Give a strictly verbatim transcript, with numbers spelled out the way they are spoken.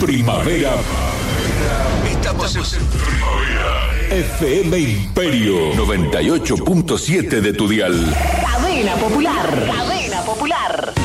primavera. Estamos en primavera. F M Imperio noventa y ocho punto siete de tu dial. Cadena Popular. Cadena Popular.